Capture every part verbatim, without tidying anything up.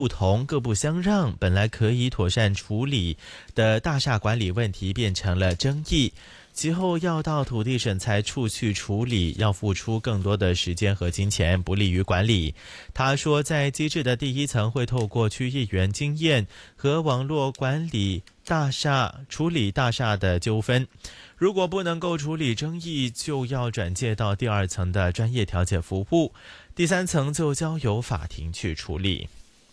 不同各不相让，本来可以妥善处理的大厦管理问题变成了争议，其后要到土地审裁处去处理，要付出更多的时间和金钱，不利于管理。他说，在机制的第一层会透过区议员经验和网络管理大厦处理大厦的纠纷，如果不能够处理争议，就要转介到第二层的专业调解服务，第三层就交由法庭去处理。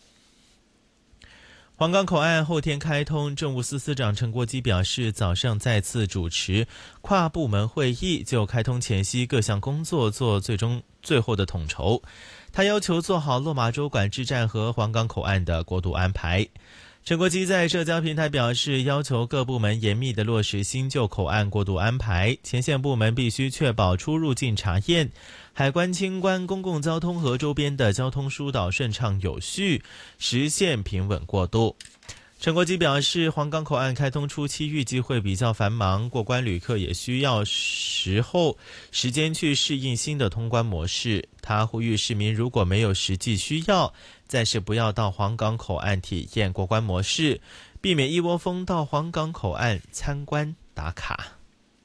黄冈口岸后天开通，政务司司长陈国基表示，早上再次主持跨部门会议，就开通前夕各项工作做最终最后的统筹。他要求做好落马洲管制站和黄冈口岸的过渡安排。陈国基在社交平台表示，要求各部门严密地落实新旧口岸过渡安排，前线部门必须确保出入境查验、海关清关、公共交通和周边的交通疏导顺畅有序，实现平稳过渡。陈国基表示，黄冈口岸开通初期预计会比较繁忙，过关旅客也需要时候时间去适应新的通关模式。他呼吁市民如果没有实际需要，暂时不要到黄冈口岸体验过关模式，避免一窝蜂到黄冈口岸参观打卡。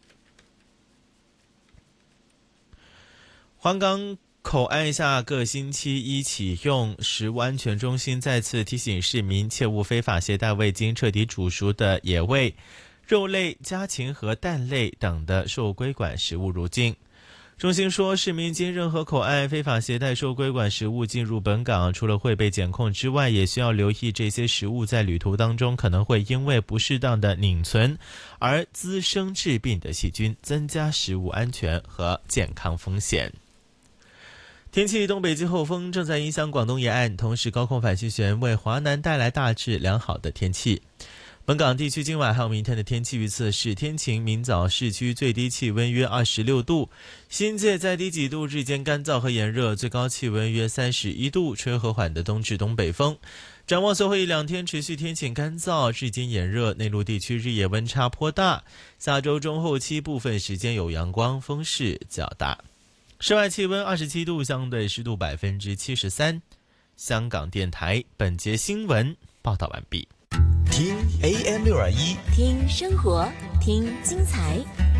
黄冈口岸下个星期一启用，食物安全中心再次提醒市民切勿非法携带未经彻底煮熟的野味、肉类、家禽和蛋类等的受规管食物入境。中心说，市民经任何口岸非法携带受规管食物进入本港，除了会被检控之外，也需要留意这些食物在旅途当中可能会因为不适当的拧存而滋生致病的细菌，增加食物安全和健康风险。天气，东北季候风正在影响广东沿岸，同时高空反气旋为华南带来大致良好的天气。本港地区今晚还有明天的天气预测是天晴，明早市区最低气温约二十六度，新界再低几度，日间干燥和炎热，最高气温约三十一度，吹和缓的东至东北风。展望随后一两天持续天晴干燥，日间炎热，内陆地区日夜温差颇大。下周中后期部分时间有阳光，风势较大。室外气温二十七度，相对湿度百分之七十三。香港电台本节新闻报道完毕。 听 A M 六二一， 听生活，听精彩。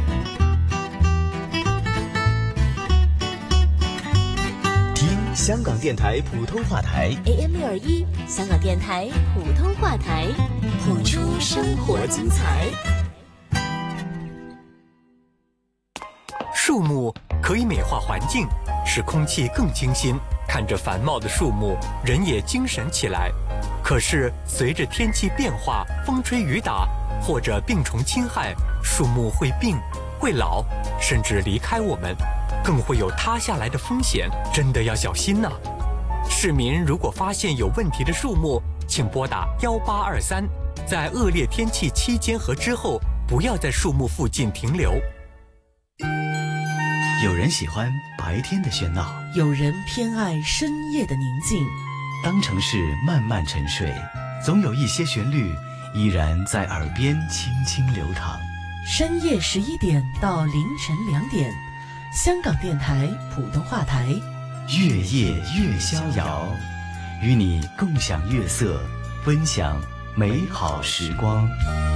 听香港电台普通话台 A M 六二一，香港电台普通话台，谱出生活精彩。 树木可以美化环境，使空气更清新，看着繁茂的树木，人也精神起来。可是随着天气变化，风吹雨打或者病虫侵害，树木会病、会老，甚至离开我们，更会有塌下来的风险，真的要小心呐！市民如果发现有问题的树木，请拨打一八二三，在恶劣天气期间和之后，不要在树木附近停留。 有人喜欢白天的喧闹， 有人偏爱深夜的宁静。 当城市慢慢沉睡，总有一些旋律依然在耳边轻轻流淌。 深夜十一点到凌晨两点，香港电台普通话台， 月夜越逍遥，与你共享月色，分享美好时光。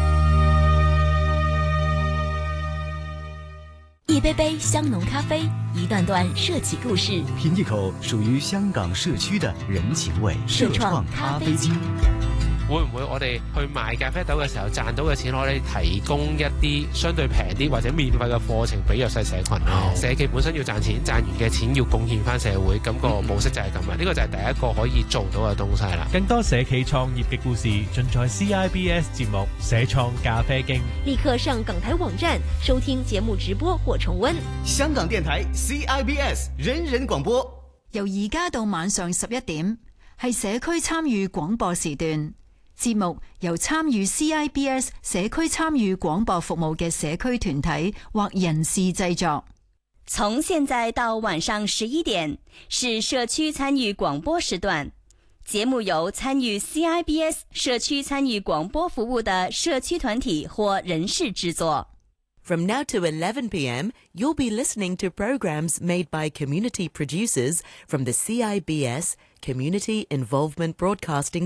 一杯杯香浓咖啡，一段段社企故事， 品一口屬於香港社區的人情味。 社創咖啡機。 會唔會我哋去賣咖啡豆嘅時候賺到嘅錢，我哋提供一啲相對平啲或者免費嘅課程俾弱勢社群咧？哦、社企本身要賺錢，賺完嘅錢要貢獻翻社會，咁、那個模式就係咁啊！呢、這個就係第一個可以做到嘅東西啦。 更多社企創業嘅故事，盡在 C I B S 節目《社創咖啡經》。 立刻上港台網站收聽節目直播或重溫。 香港電台 C I B S 人人廣播， 由而家到晚上十一點，係社區參與廣播時段。節目由參與 C I B S 社區參與廣播服務嘅社區團體或人士製作。 從現在到晚上十一點是社區參與廣播時段，節目由參與 C I B S 社區參與廣播服務的社區團體或人士製作。 From now to eleven p m, you'll be listening to programs made by community producers from the C I B S Community Involvement Broadcasting